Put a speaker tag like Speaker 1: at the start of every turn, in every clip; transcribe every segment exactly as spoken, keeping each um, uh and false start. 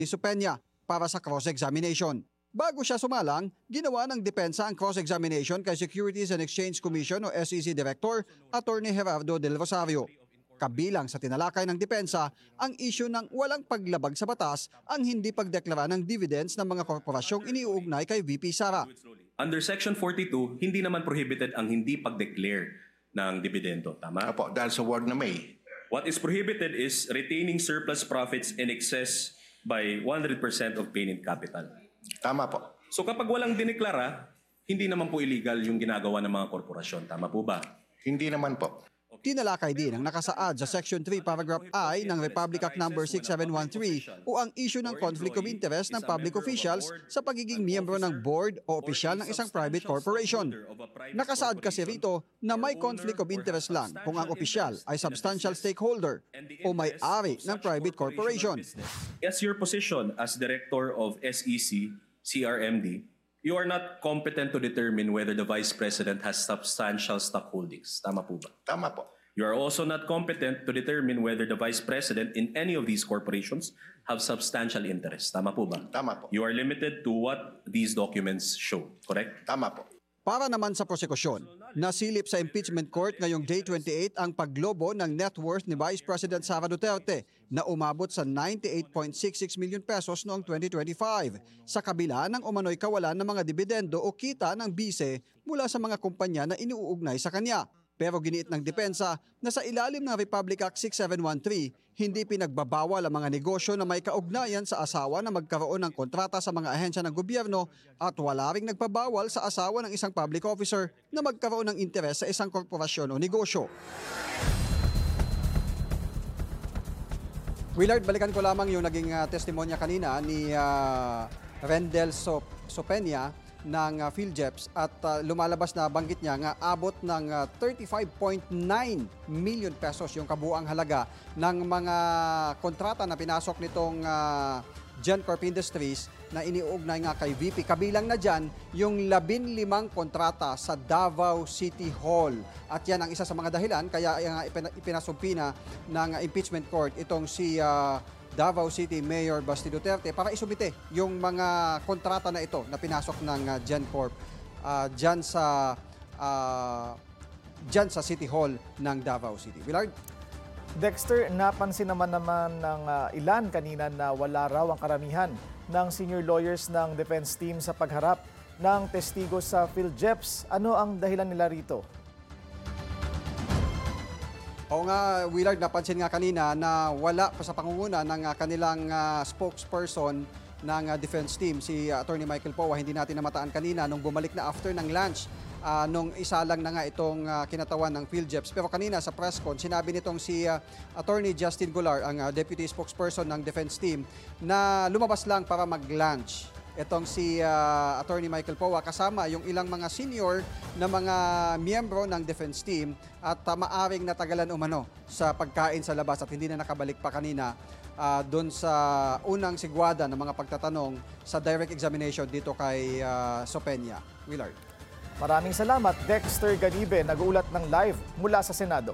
Speaker 1: ni Supenya para sa cross-examination. Bago siya sumalang, ginawa ng depensa ang cross-examination kay Securities and Exchange Commission o S E C Director Attorney Gerardo Del Rosario. Kabilang sa tinalakay ng depensa ang isyu ng walang paglabag sa batas ang hindi pagdeklara ng dividends ng mga korporasyong iniuugnay kay V P Sara.
Speaker 2: Under Section forty-two, hindi naman prohibited ang hindi pag-declare ng dividendo. Tama?
Speaker 3: Apo, dahil sa word na may.
Speaker 2: What is prohibited is retaining surplus profits in excess by one hundred percent of paid-in capital.
Speaker 3: Tama po.
Speaker 2: So kapag walang dineklara, hindi naman po illegal yung ginagawa ng mga korporasyon. Tama po ba?
Speaker 3: Hindi naman po.
Speaker 1: Tinalakay din ang nakasaad sa Section three Paragraph I ng Republic Act number six seven one three o ang issue ng conflict of interest ng public officials sa pagiging miyembro ng board o opisyal ng isang private corporation. Nakasaad kasi rito na may conflict of interest lang kung ang opisyal ay substantial stakeholder o may-ari ng private corporation.
Speaker 2: As your position as Director of S E C, C R M D, you are not competent to determine whether the Vice President has substantial stock holdings. Tama po ba?
Speaker 3: Tama po.
Speaker 2: You are also not competent to determine whether the Vice President in any of these corporations have substantial interest. Tama po ba?
Speaker 3: Tama po.
Speaker 2: You are limited to what these documents show. Correct?
Speaker 3: Tama po.
Speaker 1: Para naman sa prosekusyon, nasilip sa impeachment court ngayong Day twenty-eight ang paglobo ng net worth ni Vice President Sara Duterte na umabot sa ninety-eight point six six million pesos noong twenty twenty-five sa kabila ng umano'y kawalan ng mga dibidendo o kita ng bise mula sa mga kumpanya na iniuugnay sa kanya. Pero giniit ng depensa na sa ilalim ng Republic Act six seven one three, hindi pinagbabawal ang mga negosyo na may kaugnayan sa asawa na magkaroon ng kontrata sa mga ahensya ng gobyerno at wala ring nagpabawal sa asawa ng isang public officer na magkaroon ng interes sa isang korporasyon o negosyo. Willard, balikan ko lamang yung naging uh, testimonya kanina ni uh, Rendel Sop- Sopenya ng uh, PhilJeps at uh, lumalabas na banggit niya nga abot ng uh, thirty-five point nine million pesos yung kabuang halaga ng mga kontrata na pinasok nitong uh, GenCorp Industries na iniuugnay nga kay V P. Kabilang na dyan yung labing limang kontrata sa Davao City Hall. At yan ang isa sa mga dahilan kaya uh, ipinasumpina ng impeachment court itong si uh, Davao City Mayor Basti Duterte para isubite yung mga kontrata na ito na pinasok ng uh, GenCorp uh, dyan sa uh, dyan sa City Hall ng Davao City. Willard?
Speaker 4: Dexter, napansin naman naman ng uh, ilan kanina na wala raw ang karamihan ng senior lawyers ng defense team sa pagharap ng testigo sa PhilJeps. Ano ang dahilan nila rito?
Speaker 1: Oo nga, Willard, napansin nga kanina na wala pa sa pangunguna ng uh, kanilang uh, spokesperson ng uh, defense team, si uh, Attorney Michael Powa. Hindi natin namataan kanina nung bumalik na after ng lunch uh, nung isa lang na nga itong uh, kinatawan ng PhilJeps. Pero kanina sa press con, sinabi nitong si uh, Attorney Justin Golar, ang uh, deputy spokesperson ng defense team, na lumabas lang para mag-lunch. Itong si uh, Attorney Michael Powa kasama yung ilang mga senior na mga miyembro ng defense team at uh, maaring natagalan umano sa pagkain sa labas at hindi na nakabalik pa kanina uh, doon sa unang sigwada ng mga pagtatanong sa direct examination dito kay uh, Sopenya. Willard.
Speaker 4: Maraming salamat, Dexter Ganibe, nag-uulat ng live mula sa Senado.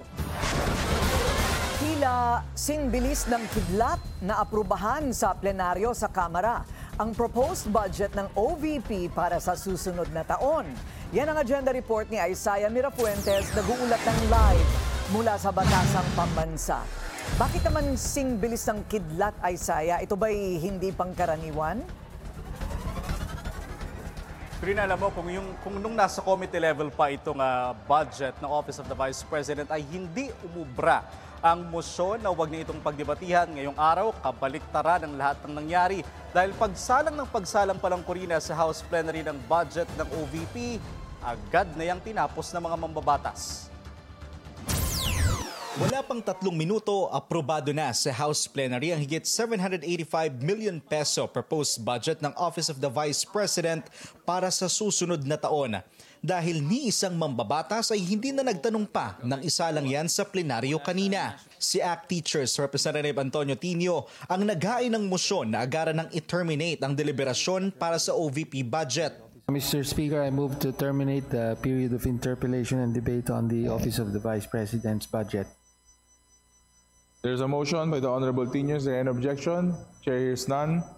Speaker 5: Tila singbilis ng kidlat na aprubahan sa plenaryo sa Kamara ang proposed budget ng O V P para sa susunod na taon. Yan ang agenda report ni Isaiah Mirafuentes, nag-uulat ng live mula sa Batasang Pambansa. Bakit naman singbilis ng kidlat, Isaiah? Ito ba'y hindi pangkaraniwan?
Speaker 6: Pero alam mo, kung, yung, kung nung nasa committee level pa itong uh, budget ng Office of the Vice President ay hindi umubra ang motion na huwag na itong pagdebatihan ngayong araw, kabaliktaran ang lahat ng nangyari. Dahil pagsalang ng pagsalang palang Corina sa House Plenary ng budget ng O V P, agad na yang tinapos ng mga mambabatas.
Speaker 7: Wala pang tatlong minuto, aprobado na sa House Plenary ang higit seven hundred eighty-five million peso proposed budget ng Office of the Vice President para sa susunod na taon. Dahil ni isang mambabatas ay hindi na nagtanong pa ng isa lang yan sa plenaryo kanina. Si A C T Teachers Representative Antonio Tinio ang naghain ng motion na agaran ng i-terminate ang deliberasyon para sa O V P budget.
Speaker 8: Mister Speaker, I move to terminate the period of interpellation and debate on the Office of the Vice President's budget.
Speaker 9: There's a motion by the Honorable Tinio. Is there any objection? Chair hears none.